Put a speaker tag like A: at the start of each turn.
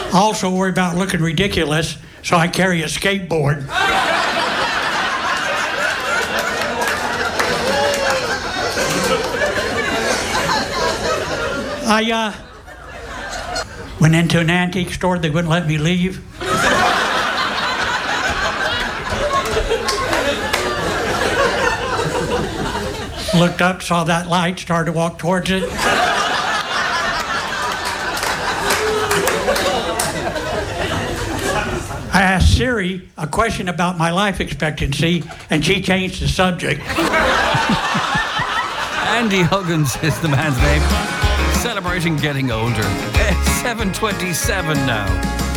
A: I also worry about looking ridiculous, so I carry a skateboard. I went into an antique store. They wouldn't let me leave. Looked up, saw that light, started to walk towards it. I asked Siri a question about my life expectancy, and she changed the subject.
B: Andy Huggins is the man's name. Celebrating getting older. It's 7:27 now.